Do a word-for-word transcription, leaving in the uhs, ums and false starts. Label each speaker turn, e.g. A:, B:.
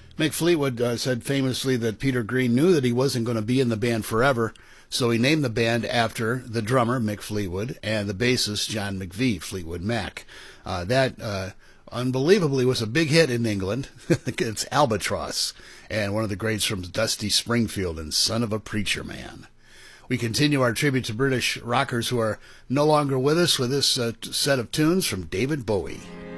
A: Mick Fleetwood uh, said famously that Peter Green knew that he wasn't going to be in the band forever, so he named the band after the drummer, Mick Fleetwood, and the bassist, John McVie, Fleetwood Mac. Uh, that, uh, unbelievably, was a big hit in England. It's Albatross, and one of the greats from Dusty Springfield and Son of a Preacher Man. We continue our tribute to British rockers who are no longer with us with this uh, set of tunes from David Bowie.